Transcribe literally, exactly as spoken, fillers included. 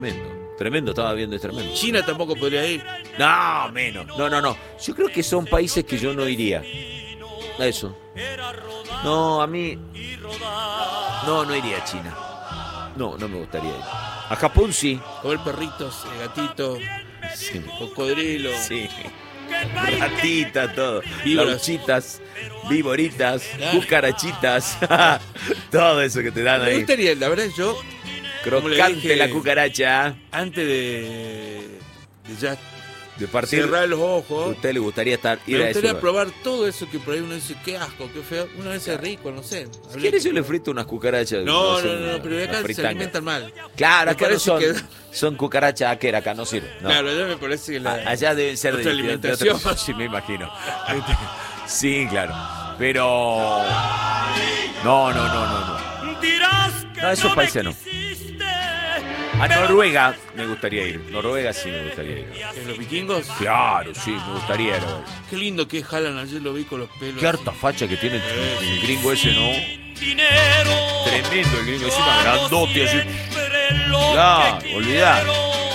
Tremendo, tremendo, estaba viendo, es tremendo. China tampoco podría ir. No, menos. No, no, no. Yo creo que son países que yo no iría. A eso. No, a mí. No, no iría a China. No, no me gustaría ir. A Japón sí. Comer perritos, eh, gatitos, Sí. cocodrilo. Sí. Ratitas, todo. Víboras. Lauchitas, víboritas, Claro. cucarachitas. Todo eso que te dan Me ahí. gustaría, la verdad, yo, como le Crocante dije, la cucaracha. antes de, de ya De partir. cerrar los ¿A ojos, usted le gustaría estar ir me a ese gustaría lugar? probar todo eso que por ahí uno dice, qué asco, qué feo. Una vez es rico, no sé. Si quieres yo le frito unas cucarachas. No, sé, no, no, una- pero una acá se fritanga. alimentan mal. Claro, Me acá no parece son, que- son cucarachas aquera, acá no sirve. No. Claro, ya me parece que la... A- Allá deben ser de, otra de- de alimentación. otro- sí, me imagino. Sí, claro. Pero. No, no, no, no, no. No, esos países no. A Noruega me gustaría ir. Noruega sí me gustaría ir. ¿En los vikingos? Claro, sí, me gustaría ir. Qué lindo que es Haaland, ayer lo vi con los pelos. Qué harta facha que tiene el, el gringo ese, ¿no? Tremendo el gringo, encima grandote así. Claro, olvidar.